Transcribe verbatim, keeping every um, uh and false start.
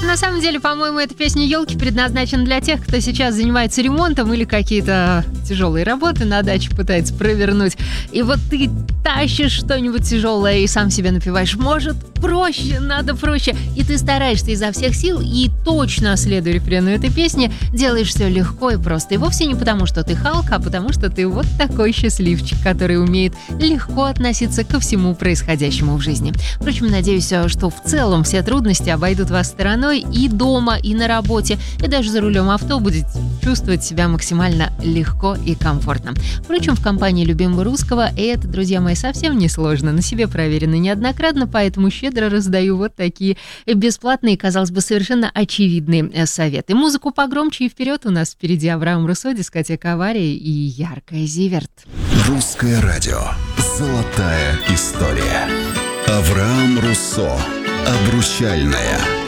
на самом деле, по-моему, эта песня «Елки» предназначена для тех, кто сейчас занимается ремонтом или какие-то тяжелые работы на даче пытается провернуть. И вот ты тащишь что-нибудь тяжелое и сам себе напеваешь: может, проще, надо проще. И ты стараешься изо всех сил и точно, следуя рефрену этой песни, делаешь все легко и просто. И вовсе не потому, что ты Халк, а потому, что ты вот такой счастливчик, который умеет легко относиться ко всему происходящему в жизни. Впрочем, надеюсь, что в целом все трудности обойдут вас стороной и дома, и на работе, и даже за рулем авто будете чувствовать себя максимально легко и комфортно. Впрочем, в компании любимого русского это, друзья мои, совсем не сложно. На себе проверено неоднократно, поэтому щедро раздаю вот такие бесплатные, казалось бы, совершенно очевидные советы. Музыку погромче и вперед. У нас впереди Авраам Руссо, дискотека «Авария» и «Яркая Зиверт». Русское радио. Золотая история. Авраам Руссо. Обручальная.